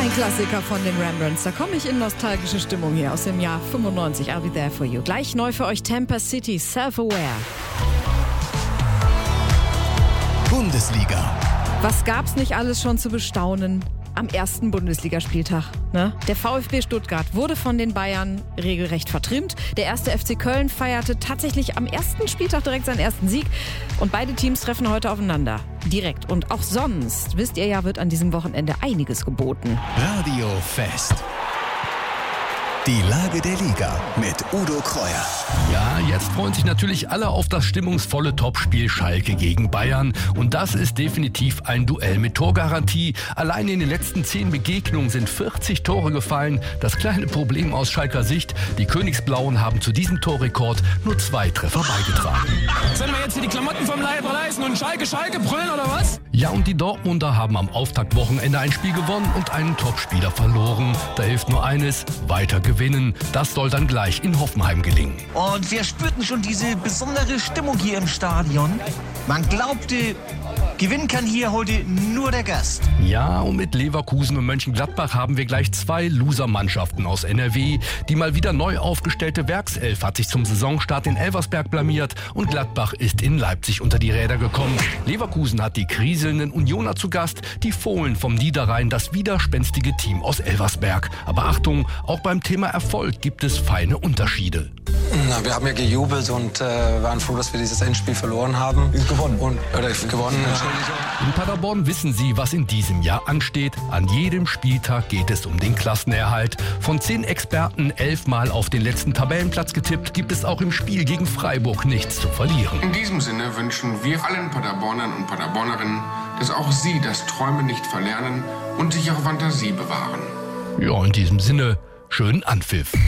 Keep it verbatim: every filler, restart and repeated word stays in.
Ein Klassiker von den Rembrandts. Da komme ich in nostalgische Stimmung hier aus dem Jahr fünfundneunzig. I'll be there for you. Gleich neu für euch Tampa City, Self-Aware. Bundesliga. Was gab's nicht alles schon zu bestaunen am ersten Bundesligaspieltag? Ne? Der VfB Stuttgart wurde von den Bayern regelrecht vertrimmt. Der erste F C Köln feierte tatsächlich am ersten Spieltag direkt seinen ersten Sieg. Und beide Teams treffen heute aufeinander. Direkt. Und auch sonst, wisst ihr ja, wird an diesem Wochenende einiges geboten. Radio Fest. Die Lage der Liga mit Udo Kreuer. Ja, jetzt freuen sich natürlich alle auf das stimmungsvolle Topspiel Schalke gegen Bayern. Und das ist definitiv ein Duell mit Torgarantie. Allein in den letzten zehn Begegnungen sind vierzig Tore gefallen. Das kleine Problem aus Schalker Sicht: Die Königsblauen haben zu diesem Torrekord nur zwei Treffer beigetragen. Sollen wir jetzt hier die Klamotten vom Leib reißen und Schalke, Schalke brüllen oder was? Ja, und die Dortmunder haben am Auftaktwochenende ein Spiel gewonnen und einen Topspieler verloren. Da hilft nur eines: weiter gewinnen. Das soll dann gleich in Hoffenheim gelingen. Und wir spürten schon diese besondere Stimmung hier im Stadion. Man glaubte, gewinnen kann hier heute nur der Gast. Ja, und mit Leverkusen und Mönchengladbach haben wir gleich zwei Loser-Mannschaften aus N R W. Die mal wieder neu aufgestellte Werkself hat sich zum Saisonstart in Elversberg blamiert und Gladbach ist in Leipzig unter die Räder gekommen. Leverkusen hat die kriselnden Unioner zu Gast, die Fohlen vom Niederrhein, das widerspenstige Team aus Elversberg. Aber Achtung, auch beim Thema Erfolg gibt es feine Unterschiede. Na, wir haben ja gejubelt und äh, waren froh, dass wir dieses Endspiel verloren haben. Gewonnen. Und, oder gewonnen, Entschuldigung. In Paderborn wissen sie, was in diesem Jahr ansteht. An jedem Spieltag geht es um den Klassenerhalt. Von zehn Experten elfmal auf den letzten Tabellenplatz getippt, gibt es auch im Spiel gegen Freiburg nichts zu verlieren. In diesem Sinne wünschen wir allen Paderbornern und Paderbornerinnen, dass auch sie das Träumen nicht verlernen und sich ihre Fantasie bewahren. Ja, in diesem Sinne, schönen Anpfiff.